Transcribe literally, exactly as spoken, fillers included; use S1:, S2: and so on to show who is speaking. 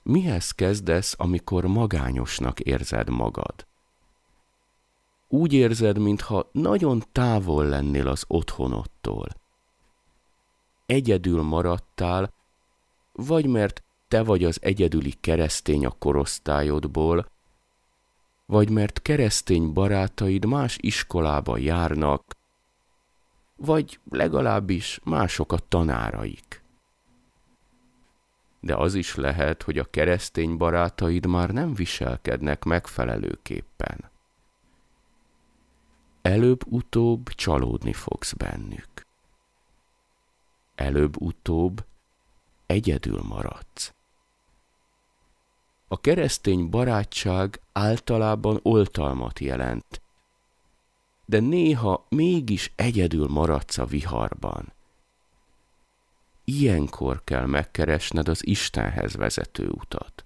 S1: Mihez kezdesz, amikor magányosnak érzed magad? Úgy érzed, mintha nagyon távol lennél az otthonodtól. Egyedül maradtál, vagy mert te vagy az egyedüli keresztény a korosztályodból, vagy mert keresztény barátaid más iskolába járnak, vagy legalábbis mások a tanáraik. De az is lehet, hogy a keresztény barátaid már nem viselkednek megfelelőképpen. Előbb-utóbb csalódni fogsz bennük. Előbb-utóbb egyedül maradsz. A keresztény barátság általában oltalmat jelent, de néha mégis egyedül maradsz a viharban. Ilyenkor kell megkeresned az Istenhez vezető utat.